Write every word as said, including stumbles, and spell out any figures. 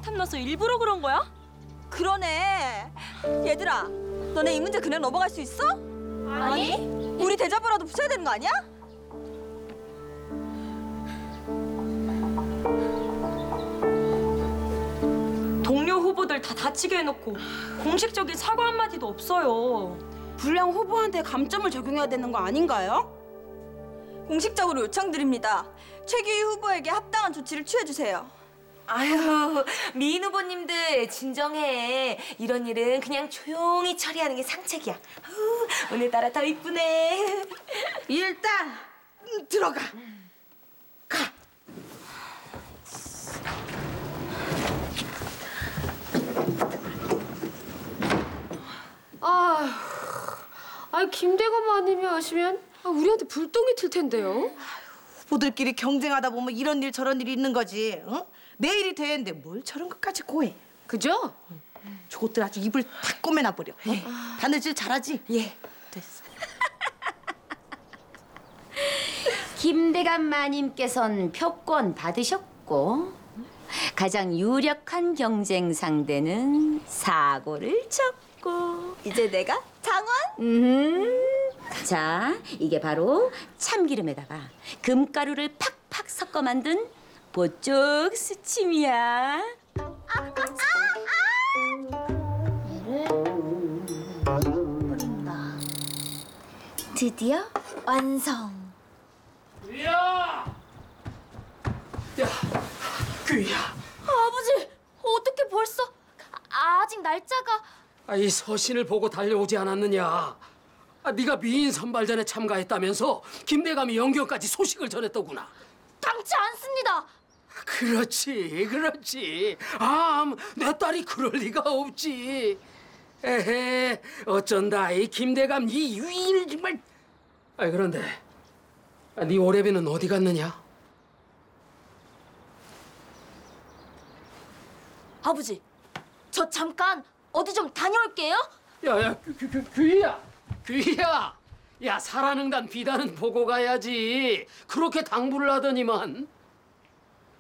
탐나서 일부러 그런 거야? 그러네. 얘들아, 너네 이 문제 그냥 넘어갈 수 있어? 아니. 우리 대자보라도 붙여야 되는 거 아니야? 동료 후보들 다 다치게 해놓고 공식적인 사과 한마디도 없어요. 불량 후보한테 감점을 적용해야 되는 거 아닌가요? 공식적으로 요청드립니다. 최규희 후보에게 합당한 조치를 취해주세요. 아유, 미인 후보님들 진정해. 이런 일은 그냥 조용히 처리하는 게 상책이야. 아유, 오늘따라 더 이쁘네. 일단 음, 들어가. 가. 아, 아니 김대건만 아니면 하시면 아, 우리한테 불똥이 튈 텐데요. 후보들끼리 경쟁하다 보면 이런 일 저런 일이 있는 거지. 응? 내일이 되는데 뭘 저런 것까지 고해. 그죠? 저것들 아주 입을 다 꼬매놔버려. 예. 바느질 잘하지? 예. 됐어. 김대감 마님께선 표권 받으셨고 가장 유력한 경쟁 상대는 사고를 쳤고 이제 내가 장원? 음. 자, 이게 바로 참기름에다가 금가루를 팍팍 섞어 만든 보쪽 수침이야. 드디어 완성. 귀야! 야, 귀야. 아버지, 어떻게 벌써? 아, 아직 날짜가... 아, 이 서신을 보고 달려오지 않았느냐? 아, 네가 미인 선발전에 참가했다면서 김대감이 영경까지 소식을 전했더구나. 당치 않습니다. 그렇지, 그렇지. 아, 내 딸이 그럴 리가 없지. 에헤, 어쩐다 이 김대감 이 유인을 정말. 아, 그런데 아, 네 오래비는 어디 갔느냐? 아버지, 저 잠깐 어디 좀 다녀올게요. 야야, 귀야, 귀야. 야, 사란응단 비단은 보고 가야지. 그렇게 당부를 하더니만.